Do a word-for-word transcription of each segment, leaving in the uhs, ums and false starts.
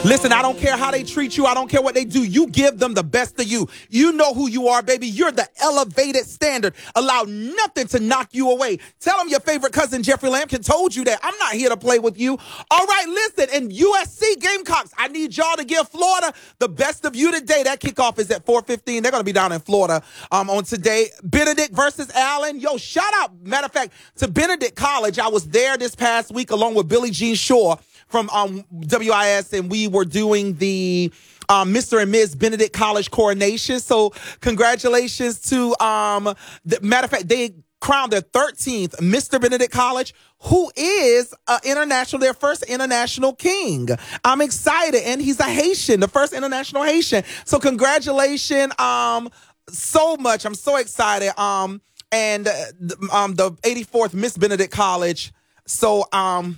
Listen, I don't care how they treat you. I don't care what they do. You give them the best of you. You know who you are, baby. You're the elevated standard. Allow nothing to knock you away. Tell them your favorite cousin, Jeffrey Lampkin, told you that. I'm not here to play with you. All right, listen, and U S C Gamecocks, I need y'all to give Florida the best of you today. That kickoff is at four fifteen. They're going to be down in Florida um, on today. Benedict versus Allen. Yo, shout out, matter of fact, to Benedict College. I was there this past week along with Billie Jean Shore from um, W I S, and we were doing the um, Mister and Miz Benedict College coronation. So congratulations to, um, the, matter of fact, they crowned their thirteenth Mister Benedict College, who is uh, international, their first international king. I'm excited, and he's a Haitian, the first international Haitian. So congratulations um, so much. I'm so excited. Um, and uh, um, the eighty-fourth Miss Benedict College. So, um,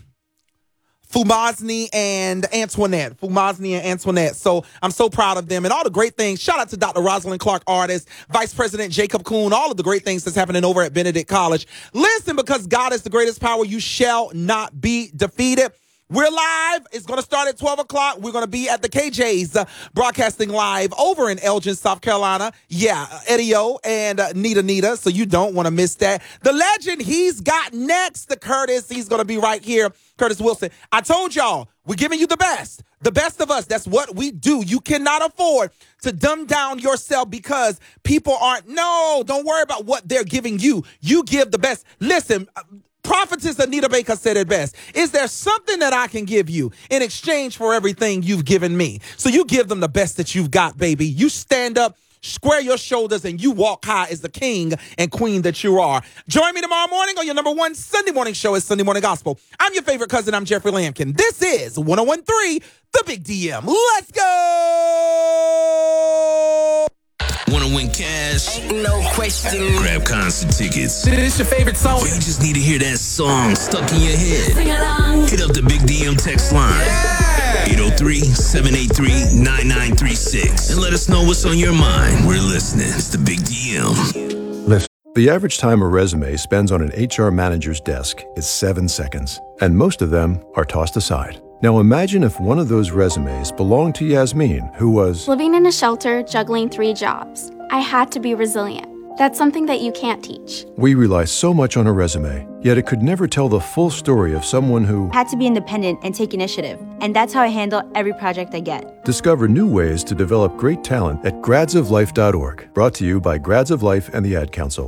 Fumazni and Antoinette. Fumazni and Antoinette. So I'm so proud of them and all the great things. Shout out to Doctor Rosalind Clark, artist, Vice President Jacob Kuhn, all of the great things that's happening over at Benedict College. Listen, because God is the greatest power, you shall not be defeated. We're live. It's going to start at twelve o'clock. We're going to be at the K J's uh, broadcasting live over in Elgin, South Carolina. Yeah, Eddie O and uh, Nita Nita, so you don't want to miss that. The legend he's got next, the Curtis, he's going to be right here. Curtis Wilson. I told y'all, we're giving you the best. The best of us. That's what we do. You cannot afford to dumb down yourself because people aren't. No, don't worry about what they're giving you. You give the best. Listen, Prophetess Anita Baker said it best. Is there something that I can give you in exchange for everything you've given me? So you give them the best that you've got, baby. You stand up, square your shoulders, and you walk high as the king and queen that you are. Join me tomorrow morning on your number one Sunday morning show. It's Sunday Morning Gospel. I'm your favorite cousin. I'm Jeffrey Lampkin. This is one oh one point three, The Big D M. Let's go! Wanna win cash? Ain't no question. Grab concert tickets. This your favorite song? You just need to hear that song stuck in your head. Sing along. Hit up the Big D M text line. Yeah. eight oh three, seven eight three, nine nine three six. And let us know what's on your mind. We're listening. It's the Big D M. Listen, the average time a resume spends on an H R manager's desk is seven seconds, and most of them are tossed aside. Now imagine if one of those resumes belonged to Yasmin, who was living in a shelter, juggling three jobs. I had to be resilient. That's something that you can't teach. We rely so much on a resume, yet it could never tell the full story of someone who had to be independent and take initiative. And that's how I handle every project I get. Discover new ways to develop great talent at grads of life dot org. Brought to you by Grads of Life and the Ad Council.